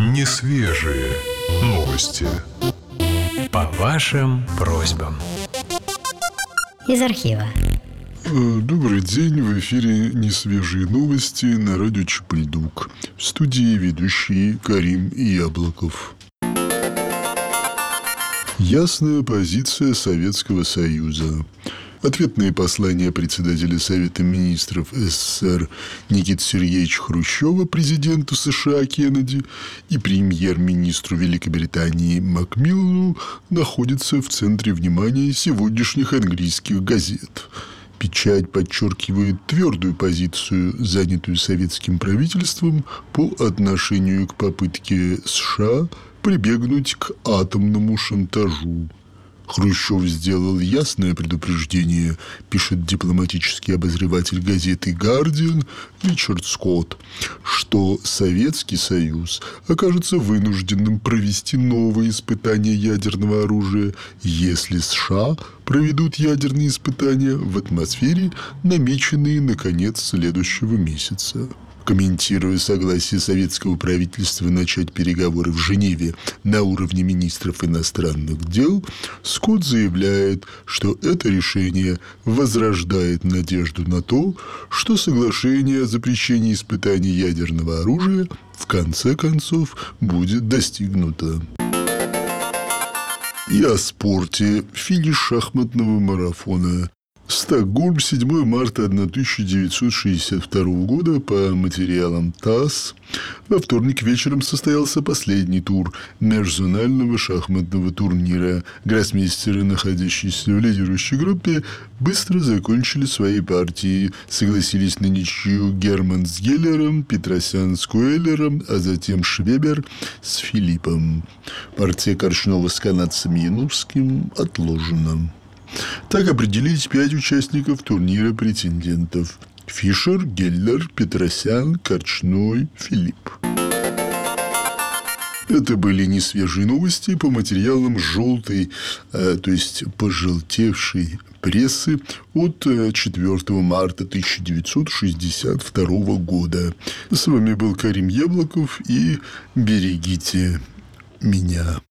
Несвежие новости. По вашим просьбам. Из архива. Добрый день, в эфире «Несвежие новости» на радио Чапыльдук. В студии ведущий Карим Яблоков. Ясная позиция Советского Союза. Ответные послания председателя Совета министров СССР Никиты Сергеевича Хрущева президенту США Кеннеди и премьер-министру Великобритании Макмиллану находятся в центре внимания сегодняшних английских газет. Печать подчеркивает твердую позицию, занятую советским правительством по отношению к попытке США прибегнуть к атомному шантажу. Хрущев сделал ясное предупреждение, пишет дипломатический обозреватель газеты «Гардиан» Ричард Скотт, что Советский Союз окажется вынужденным провести новые испытания ядерного оружия, если США проведут ядерные испытания в атмосфере, намеченные на конец следующего месяца. Комментируя согласие советского правительства начать переговоры в Женеве на уровне министров иностранных дел, Скотт заявляет, что это решение возрождает надежду на то, что соглашение о запрещении испытаний ядерного оружия в конце концов будет достигнуто. И о спорте. Финиш шахматного марафона. Стокгольм, 7 марта 1962 года. По материалам ТАСС. Во вторник вечером состоялся последний тур межзонального шахматного турнира. Гроссмейстеры, находящиеся в лидирующей группе, быстро закончили свои партии. Согласились на ничью Герман с Геллером, Петросян с Куэллером, а затем Швебер с Филиппом. Партия Корчнова с канадцем Янурским отложена. Так определились 5 участников турнира претендентов: Фишер, Геллер, Петросян, Корчной, Филипп. Это были несвежие новости по материалам желтой, то есть пожелтевшей прессы от 4 марта 1962 года. С вами был Карим Яблоков, и берегите меня.